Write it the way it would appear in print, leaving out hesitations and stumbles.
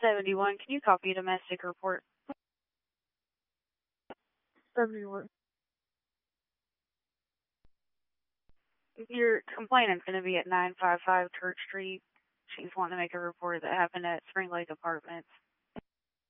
71, can you copy a domestic report? 71. Your complainant's going to be at 955 Church Street. She's wanting to make a report that happened at Spring Lake Apartments.